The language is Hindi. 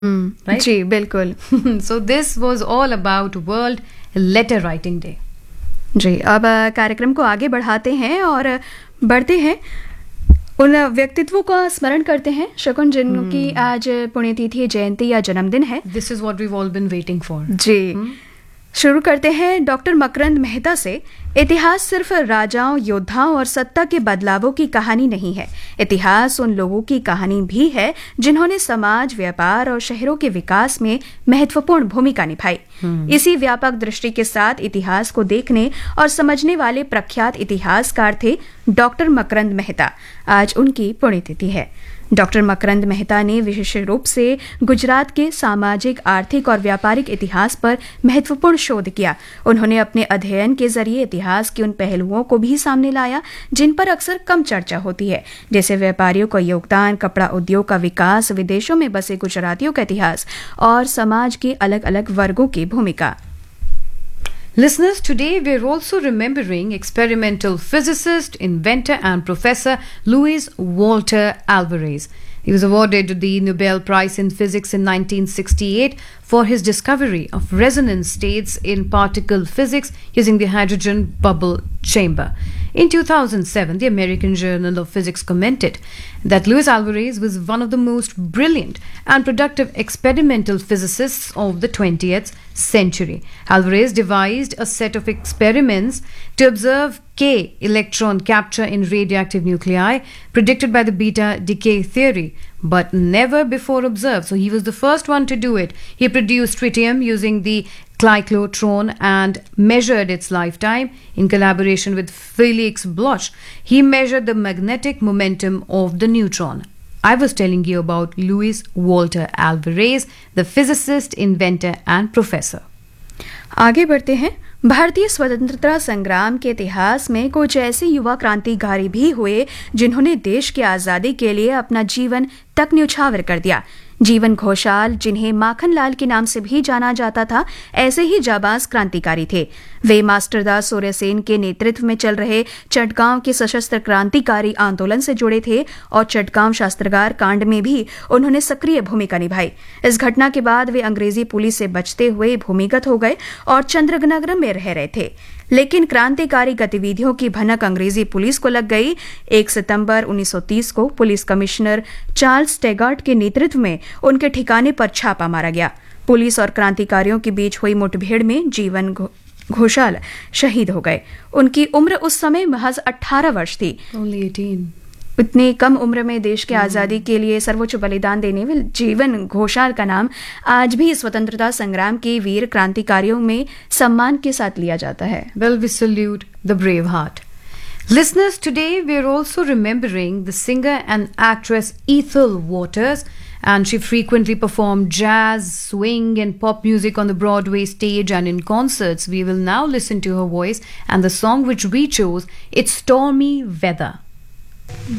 right? जी बिल्कुल। So this was all about World Letter Writing Day. जी अब कार्यक्रम को आगे बढ़ाते हैं और बढ़ते हैं उन व्यक्तित्वों का स्मरण करते हैं शकुन जिनकी आज पुण्यतिथि जयंती या जन्मदिन है। This is what we've all been waiting for. जी शुरू करते हैं डॉक्टर मकरंद मेहता से। इतिहास सिर्फ राजाओं, योद्धाओं और सत्ता के बदलावों की कहानी नहीं है। इतिहास उन लोगों की कहानी भी है जिन्होंने समाज, व्यापार और शहरों के विकास में महत्वपूर्ण भूमिका निभाई। इसी व्यापक दृष्टि के साथ इतिहास को देखने और समझने वाले प्रख्यात इतिहासकार थे डॉक्टर मकरंद मेहता। आज उनकी पुण्यतिथि है। डॉक्टर मकरंद मेहता ने विशेष रूप से गुजरात के सामाजिक, आर्थिक और व्यापारिक इतिहास पर महत्वपूर्ण शोध किया। उन्होंने अपने अध्ययन के जरिए इतिहास के उन पहलुओं को भी सामने लाया जिन पर अक्सर कम चर्चा होती है, जैसे व्यापारियों का योगदान, कपड़ा उद्योग का विकास, विदेशों में बसे गुजरातियों का इतिहास और समाज के अलग अलग वर्गों की भूमिका। Listeners, today we're also remembering experimental physicist, inventor and professor Luis Walter Alvarez. He was awarded the Nobel Prize in Physics in 1968 for his discovery of resonance states in particle physics using the hydrogen bubble chamber. In 2007, the American Journal of Physics commented that Luis Alvarez was one of the most brilliant and productive experimental physicists of the 20th century. Alvarez devised a set of experiments to observe K electron capture in radioactive nuclei predicted by the beta decay theory, but never before observed. So he was the first one to do it. He produced tritium using the cyclotron and measured its lifetime in collaboration with Felix Bloch. He measured the magnetic momentum of the neutron. I was telling you about Luis Walter Alvarez, the physicist, inventor and professor. आगे बढ़ते हैं। भारतीय स्वतंत्रता संग्राम के इतिहास में कुछ ऐसे युवा क्रांतिकारी भी हुए जिन्होंने देश की आजादी के लिए अपना जीवन तक न्यौछावर कर दिया। जीवन घोषाल, जिन्हें माखन लाल के नाम से भी जाना जाता था, ऐसे ही जाबाज क्रांतिकारी थे। वे मास्टरदास सूर्यसेन के नेतृत्व में चल रहे चटगांव के सशस्त्र क्रांतिकारी आंदोलन से जुड़े थे और चटगांव शस्त्रागार कांड में भी उन्होंने सक्रिय भूमिका निभाई। इस घटना के बाद वे अंग्रेजी पुलिस से बचते हुए भूमिगत हो गए और चंद्रनगर में रह रहे थे, लेकिन क्रांतिकारी गतिविधियों की भनक अंग्रेजी पुलिस को लग गई। 1 सितंबर 1930 को पुलिस कमिश्नर चार्ल्स टेगार्ट के नेतृत्व में उनके ठिकाने पर छापा मारा गया। पुलिस और क्रांतिकारियों के बीच हुई मुठभेड़ में जीवन घोषाल शहीद हो गए। उनकी उम्र उस समय महज 18 वर्ष थी। Only 18. इतनी कम उम्र में देश की आजादी के लिए सर्वोच्च बलिदान देने वाले जीवन घोषाल का नाम आज भी स्वतंत्रता संग्राम के वीर क्रांतिकारियों में सम्मान के साथ लिया जाता है। Well, we salute the brave heart. Listeners, today we're also remembering the singer and actress Ethel Waters, and she frequently performed jazz, swing and pop music on the Broadway stage and in concerts. We will now listen to her voice and the song which we chose, It's Stormy Weather.